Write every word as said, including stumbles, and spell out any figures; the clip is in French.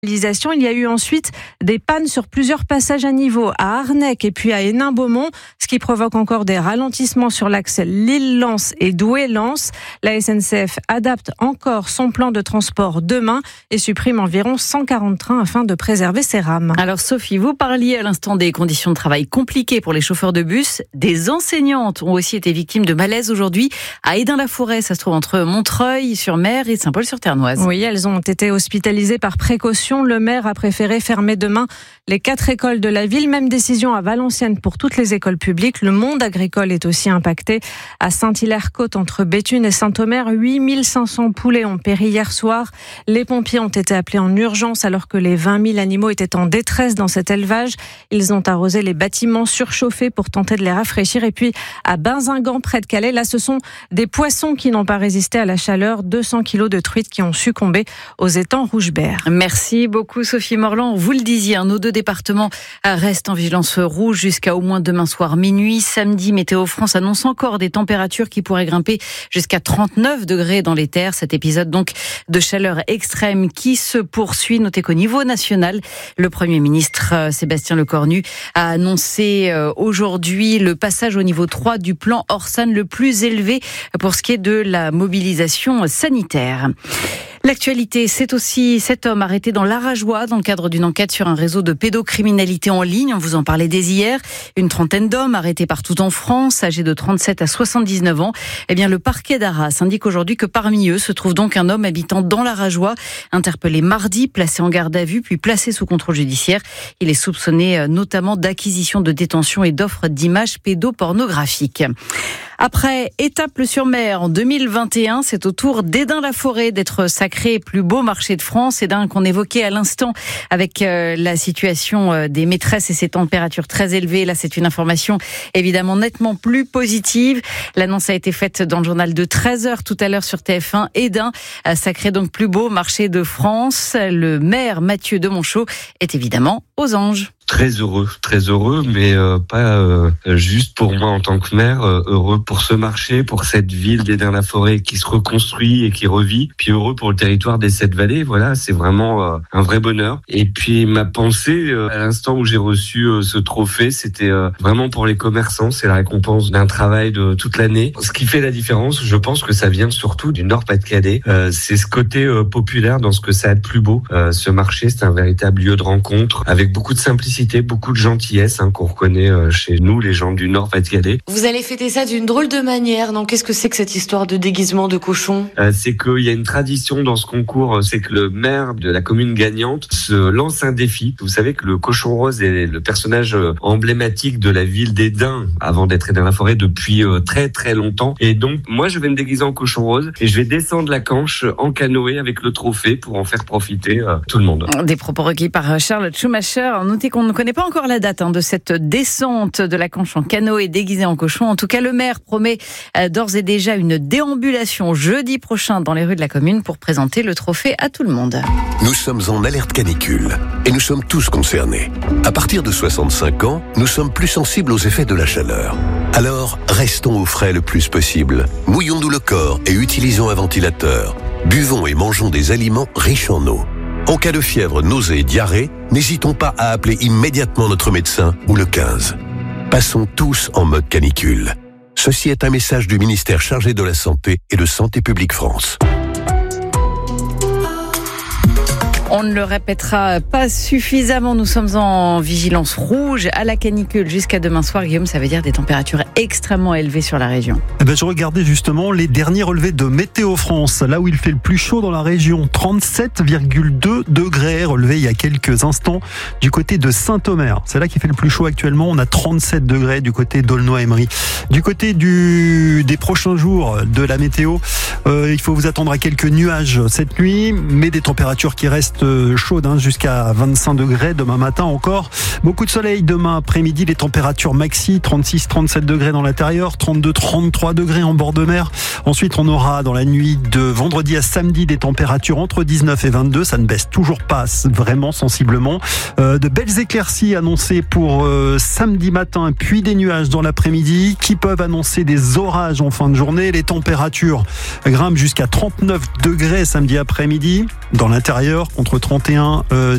Il y a eu ensuite des pannes sur plusieurs passages à niveau à Arnec et puis à Hénin-Beaumont, ce qui provoque encore des ralentissements sur l'axe Lille-Lens et Douai-Lens. La S N C F adapte encore son plan de transport demain et supprime environ cent quarante trains afin de préserver ses rames. Alors Sophie, vous parliez à l'instant des conditions de travail compliquées pour les chauffeurs de bus. Des enseignantes ont aussi été victimes de malaise aujourd'hui à Hesdin-la-Forêt. Ça se trouve entre Montreuil-sur-Mer et Saint-Paul-sur-Ternoise. Oui, elles ont été hospitalisées par précaution. Le maire a préféré fermer demain les quatre écoles de la ville. Même décision à Valenciennes pour toutes les écoles publiques. Le monde agricole est aussi impacté. À Saint-Hilaire-Côte, entre Béthune et Saint-Omer, huit mille cinq cents poulets ont péri hier soir. Les pompiers ont été appelés en urgence alors que les vingt mille animaux étaient en détresse dans cet élevage. Ils ont arrosé les bâtiments surchauffés pour tenter de les rafraîchir. Et puis à Benzingan, près de Calais, là ce sont des poissons qui n'ont pas résisté à la chaleur. deux cents kilos de truites qui ont succombé aux étangs Rougebert. Merci beaucoup Sophie Morland. Vous le disiez, nos deux départements restent en vigilance rouge jusqu'à au moins demain soir minuit. Samedi, Météo France annonce encore des températures qui pourraient grimper jusqu'à trente-neuf degrés dans les terres. Cet épisode donc de chaleur extrême qui se poursuit. Notez qu'au niveau national, le Premier ministre Sébastien Lecornu a annoncé aujourd'hui le passage au niveau trois du plan Orsan, le plus élevé pour ce qui est de la mobilisation sanitaire. L'actualité, c'est aussi cet homme arrêté dans l'Arajois dans le cadre d'une enquête sur un réseau de pédocriminalité en ligne. On vous en parlait dès hier. Une trentaine d'hommes arrêtés partout en France, âgés de trente-sept à soixante-dix-neuf ans. Eh bien, le parquet d'Arras indique aujourd'hui que parmi eux se trouve donc un homme habitant dans l'Arajois, interpellé mardi, placé en garde à vue, puis placé sous contrôle judiciaire. Il est soupçonné notamment d'acquisition de détention et d'offres d'images pédopornographiques. Après Étaples-sur-Mer en deux mille vingt et un, c'est au tour d'Hesdin-la-Forêt d'être sacré plus beau marché de France. Hesdin qu'on évoquait à l'instant avec euh, la situation euh, des maîtresses et ces températures très élevées. Là, c'est une information évidemment nettement plus positive. L'annonce a été faite dans le journal de treize heures tout à l'heure sur T F un. Hesdin, euh, sacré donc plus beau marché de France. Le maire Mathieu Demonchaux est évidemment aux anges. Très heureux, très heureux, mais euh, pas euh, juste pour moi en tant que maire, euh, heureux pour ce marché, pour cette ville d'Hesdin-la-Forêt qui se reconstruit et qui revit, puis heureux pour le territoire des Sept Vallées. Voilà, c'est vraiment euh, un vrai bonheur. Et puis ma pensée euh, à l'instant où j'ai reçu euh, ce trophée, c'était euh, vraiment pour les commerçants. C'est la récompense d'un travail de toute l'année. Ce qui fait la différence, je pense que ça vient surtout du Nord-Pas-de-Calais. Euh, c'est ce côté euh, populaire dans ce que ça a de plus beau. Euh, ce marché, c'est un véritable lieu de rencontre avec beaucoup de simplicité, beaucoup de gentillesse hein, qu'on reconnaît euh, chez nous, les gens du Nord-Pas-de-Calais. Vous allez fêter ça d'une drôle de manière, non ? Qu'est-ce que c'est que cette histoire de déguisement de cochon ? euh, C'est qu'il y a une tradition dans ce concours, c'est que le maire de la commune gagnante se lance un défi. Vous savez que le cochon rose est le personnage emblématique de la ville d'Hesdin, avant d'être dans la forêt depuis euh, très très longtemps. Et donc, moi, je vais me déguiser en cochon rose et je vais descendre la Canche en canoë avec le trophée pour en faire profiter euh, tout le monde. Des propos recueillis par Charlotte Schumacher. Notez qu'on ne connaît pas encore la date hein, de cette descente de la Canche en canoë déguisée en cochon. En tout cas, le maire promet euh, d'ores et déjà une déambulation jeudi prochain dans les rues de la commune pour présenter le trophée à tout le monde. Nous sommes en alerte canicule et nous sommes tous concernés. À partir de soixante-cinq ans, nous sommes plus sensibles aux effets de la chaleur. Alors, restons au frais le plus possible. Mouillons-nous le corps et utilisons un ventilateur. Buvons et mangeons des aliments riches en eau. En cas de fièvre, nausée et diarrhée, n'hésitons pas à appeler immédiatement notre médecin ou le quinze. Passons tous en mode canicule. Ceci est un message du ministère chargé de la Santé et de Santé publique France. On ne le répétera pas suffisamment, nous sommes en vigilance rouge à la canicule jusqu'à demain soir. Guillaume, ça veut dire des températures extrêmement élevées sur la région. Eh ben, je regardais justement les derniers relevés de Météo France, là où il fait le plus chaud dans la région. trente-sept virgule deux degrés relevés il y a quelques instants du côté de Saint-Omer. C'est là qu'il fait le plus chaud actuellement. On a trente-sept degrés du côté d'Aulnoy-Emery. Du côté du, des prochains jours de la météo, euh, il faut vous attendre à quelques nuages cette nuit, mais des températures qui restent chaude hein, jusqu'à vingt-cinq degrés demain matin encore. Beaucoup de soleil demain après-midi, les températures maxi trente-six trente-sept degrés dans l'intérieur, trente-deux trente-trois degrés en bord de mer. Ensuite, on aura dans la nuit de vendredi à samedi des températures entre dix-neuf et vingt-deux. Ça ne baisse toujours pas vraiment sensiblement. Euh, de belles éclaircies annoncées pour euh, samedi matin, puis des nuages dans l'après-midi qui peuvent annoncer des orages en fin de journée. Les températures grimpent jusqu'à trente-neuf degrés samedi après-midi. Dans l'intérieur, contre trente et un euh,